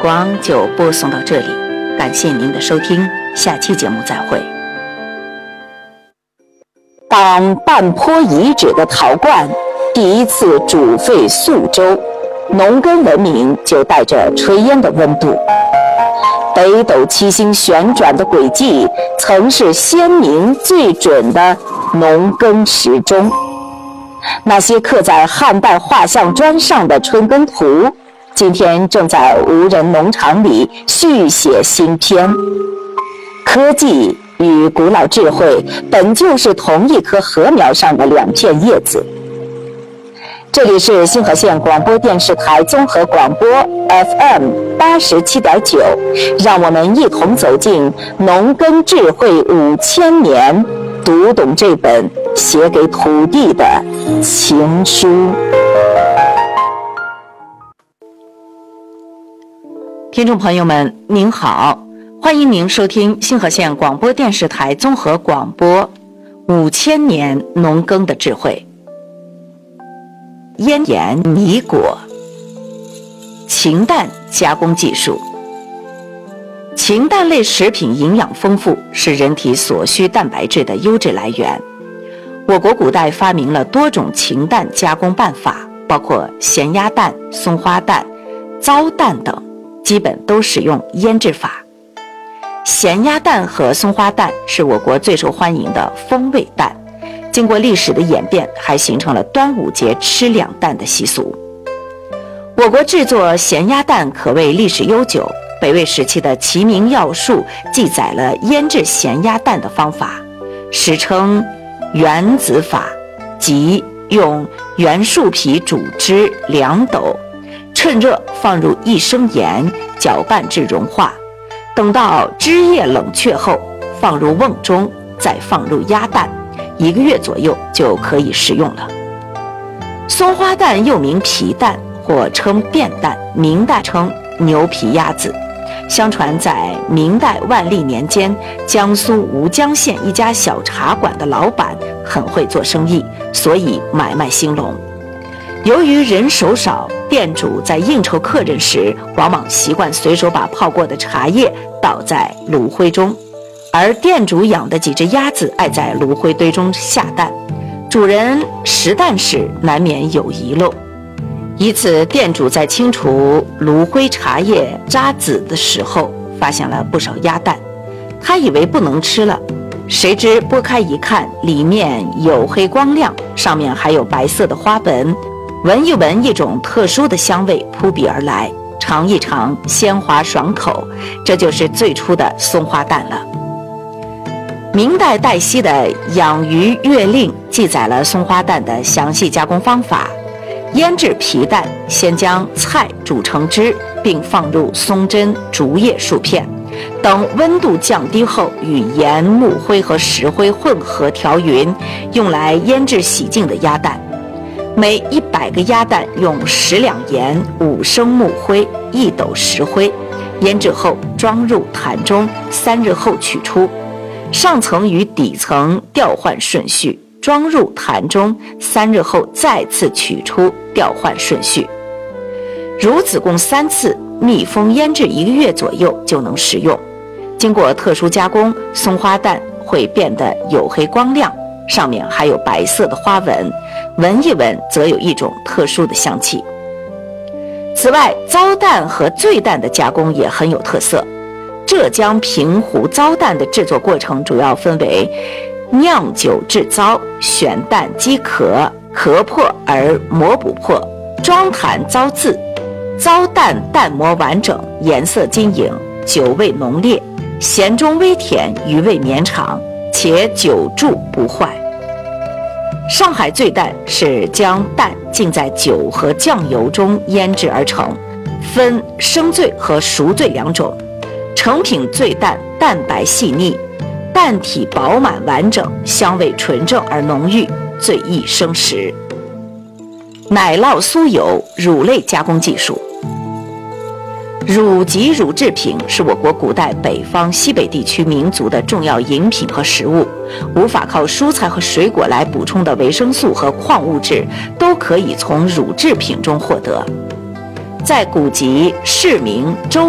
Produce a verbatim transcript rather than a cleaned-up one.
光就播送到这里，感谢您的收听，下期节目再会。当半坡遗址的陶罐第一次煮沸宿周，农耕文明就带着炊烟的温度。北斗七星旋转的轨迹曾是先民最准的农耕时钟。那些刻在汉代画像砖上的春耕图，今天正在无人农场里续写新篇。科技与古老智慧本就是同一棵禾苗上的两片叶子。这里是星河县广播电视台综合广播 F M 八十七点九，让我们一同走进农耕智慧五千年，读懂这本写给土地的情书。听众朋友们，您好，欢迎您收听星河县广播电视台综合广播五千年农耕的智慧。腌盐米果，禽蛋加工技术。禽蛋类食品营养丰富，是人体所需蛋白质的优质来源。我国古代发明了多种禽蛋加工办法，包括咸鸭蛋、松花蛋、糟蛋等，基本都使用腌制法。咸鸭蛋和松花蛋是我国最受欢迎的风味蛋，经过历史的演变，还形成了端午节吃两蛋的习俗。我国制作咸鸭蛋可谓历史悠久，北魏时期的《齐民要术》记载了腌制咸鸭蛋的方法，史称原子法，即用原树皮煮汁两斗，趁热放入一升盐，搅拌至融化，等到汁液冷却后，放入瓮中，再放入鸭蛋，一个月左右就可以食用了。松花蛋又名皮蛋，或称便蛋，明代称牛皮鸭子。相传在明代万历年间，江苏吴江县一家小茶馆的老板很会做生意，所以买卖兴隆。由于人手少，店主在应酬客人时，往往习惯随手把泡过的茶叶倒在炉灰中，而店主养的几只鸭子爱在炉灰堆中下蛋，主人拾蛋时难免有遗漏。一次，店主在清除炉灰茶叶渣子的时候，发现了不少鸭蛋，他以为不能吃了，谁知剥开一看，里面黝黑光亮，上面还有白色的花纹，闻一闻，一种特殊的香味扑鼻而来，尝一尝，鲜滑爽口，这就是最初的松花蛋了。明代黛西的《养鱼月令》记载了松花蛋的详细加工方法。腌制皮蛋，先将菜煮成汁，并放入松针、竹叶数片，等温度降低后，与盐、木灰和石灰混合调匀，用来腌制洗净的鸭蛋。每一百个鸭蛋用十两盐、五升木灰、一斗石灰，腌制后装入坛中，三日后取出。上层与底层调换顺序，装入坛中，三日后再次取出，调换顺序。如此共三次，密封腌制一个月左右就能食用。经过特殊加工，松花蛋会变得黝黑光亮，上面还有白色的花纹，闻一闻则有一种特殊的香气。此外，糟蛋和醉蛋的加工也很有特色。浙江平湖糟蛋的制作过程主要分为酿酒制糟、选蛋击壳、壳破而膜不破、装坛糟渍。糟蛋蛋膜完整，颜色晶莹，酒味浓烈，咸中微甜，余味绵长，且久贮不坏。上海醉蛋是将蛋浸在酒和酱油中腌制而成，分生醉和熟醉两种。成品醉蛋蛋白细腻，蛋体饱满完整，香味纯正而浓郁，最易生食。奶酪酥油乳类加工技术。乳及乳制品是我国古代北方西北地区民族的重要饮品和食物，无法靠蔬菜和水果来补充的维生素和矿物质都可以从乳制品中获得。在古籍《释名周